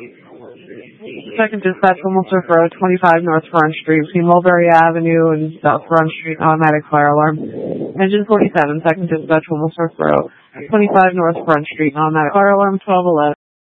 Second dispatch, Wilmslow Road, 25 North Front Street, between Mulberry Avenue and South Front Street, automatic fire alarm. Engine 47, second dispatch, Wilmslow Road, 25 North Front Street, automatic fire alarm, 1211.